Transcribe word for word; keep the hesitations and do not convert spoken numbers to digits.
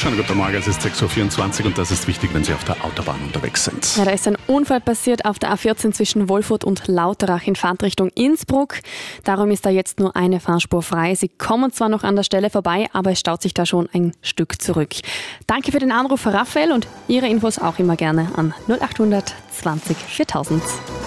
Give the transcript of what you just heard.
Schönen guten Morgen, es ist sechs Uhr vierundzwanzig und das ist wichtig, wenn Sie auf der Autobahn unterwegs sind. Ja, da ist ein Unfall passiert auf der A vierzehn zwischen Wolfurt und Lauterach in Fahrtrichtung Innsbruck. Darum ist da jetzt nur eine Fahrspur frei. Sie kommen zwar noch an der Stelle vorbei, aber es staut sich da schon ein Stück zurück. Danke für den Anruf, Raphael, und Ihre Infos auch immer gerne an null acht hundert zwanzig viertausend.